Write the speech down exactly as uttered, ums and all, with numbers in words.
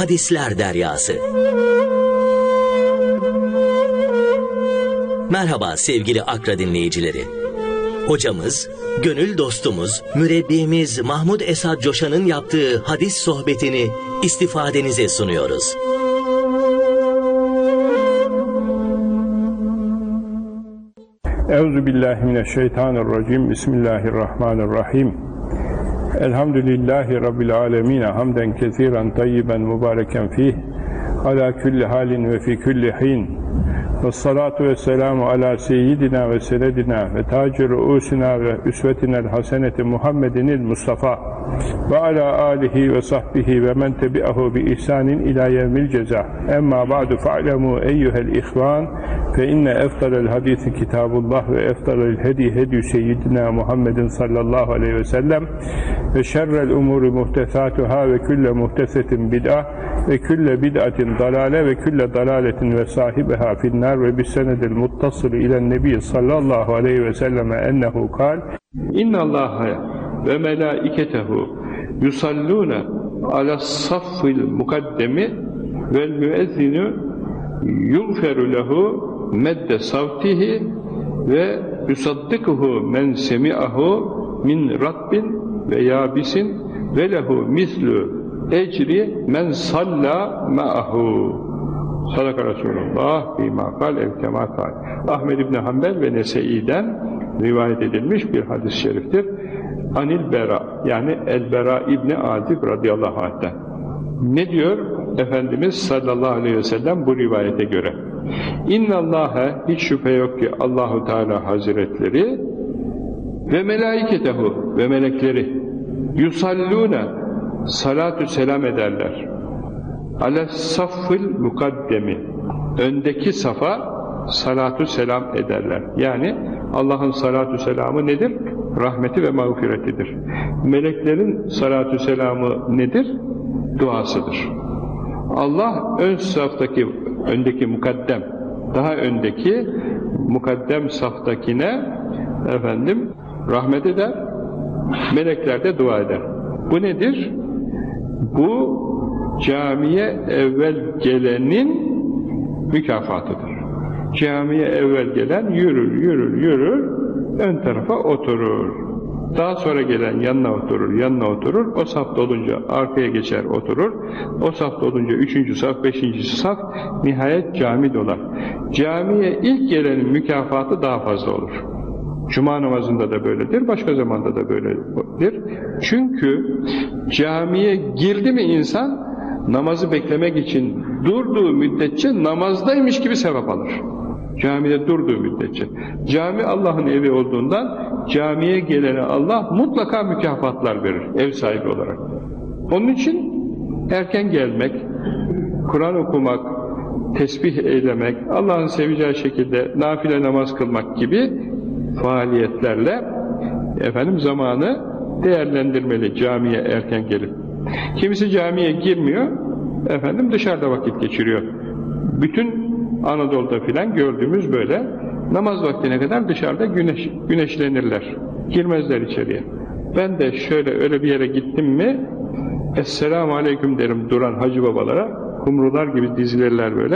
Hadisler Deryası. Merhaba sevgili Akra dinleyicileri. Hocamız, gönül dostumuz, mürebbimiz Mahmud Esad Coşan'ın yaptığı hadis sohbetini istifadenize sunuyoruz. Euzubillahimineşşeytanirracim. Bismillahirrahmanirrahim. Elhamdülillahi Rabbil alemin. Hamden kesiren tayyiben mübareken fih. Ala külli halin ve fi külli hin. Vessalatu vesselamu ala seyyidina ve senedina ve taci ruusina ve üsvetinel haseneti Muhammedinil Mustafa ve ala alihi ve sahbihi ve men tebi'ahu bi ihsanin ila yevmil ceza. Emma ba'du fa'lemu eyyuhel ihvan fe inne eftalel hadisi kitabullah ve eftalel hedi hedi seyyidina Muhammedin sallallahu aleyhi ve sellem ve şerrel umuri muhtesatuhâ ve külle muhtesetin bid'ah ve külle bid'atin dalale ve külle dalaletin ve sahibiha finnâr ve bis senedil muttasıl ilen nebi sallallahu aleyhi ve selleme ennehu kal innallâhe ve melâiketehu yusallûne alas saffil mukaddemi vel müezzinu yugferu lehu medde savtihi ve yusaddikuhu men semi'ahu min rabbin ve yabisin ve lehu mislu ecri men salla ma'ahu. Sadaka Resulullah bima kal evkema kal. Ahmed İbni Hanbel ve Nese'i'den rivayet edilmiş bir hadis-i şeriftir. Anil Bera, yani El-Bera İbni Azib radıyallahu anh'ten. Ne diyor Efendimiz sallallahu aleyhi ve sellem bu rivayete göre? İnnallâhe, hiç şüphe yok ki Allahu Teala Hazretleri ve melâiketehu ve melekleri yusallûne, salatü selam ederler. Alas saffil mukaddemi, öndeki safa salatü selam ederler. Yani Allah'ın salatü selamı nedir? Rahmeti ve mağfiretidir. Meleklerin salatü selamı nedir? Duasıdır. Allah ön saftaki, öndeki mukaddem, daha öndeki mukaddem saftakine efendim rahmet eder, melekler de dua eder. Bu nedir? Bu camiye evvel gelenin mükafatıdır. Camiye evvel gelen yürür, yürür, yürür, ön tarafa oturur. Daha sonra gelen yanına oturur, yanına oturur. O saf dolunca arkaya geçer, oturur. O saf dolunca üçüncü saf, beşinci saf, nihayet cami dolar. Camiye ilk gelenin mükafatı daha fazla olur. Cuma namazında da böyledir, başka zamanda da böyledir. Çünkü camiye girdi mi insan, namazı beklemek için durduğu müddetçe namazdaymış gibi sevap alır. Camide durduğu müddetçe. Cami Allah'ın evi olduğundan camiye gelene Allah mutlaka mükafatlar verir ev sahibi olarak. Onun için erken gelmek, Kur'an okumak, tesbih eylemek, Allah'ın seveceği şekilde nafile namaz kılmak gibi faaliyetlerle efendim zamanı değerlendirmeli camiye erken gelip. Kimisi camiye girmiyor, efendim dışarıda vakit geçiriyor. Bütün Anadolu'da filan gördüğümüz böyle namaz vaktine kadar dışarıda güneş, güneşlenirler. Girmezler içeriye. Ben de şöyle öyle bir yere gittim mi Esselamu Aleyküm derim duran hacı babalara, kumrular gibi dizilirler böyle.